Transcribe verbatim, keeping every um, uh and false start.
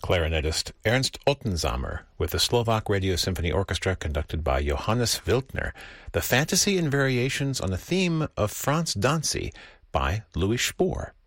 clarinetist Ernst Ottensamer with the Slovak Radio Symphony Orchestra conducted by Johannes Wiltner, the fantasy and variations on the theme of Franz Dancy by Louis Spohr.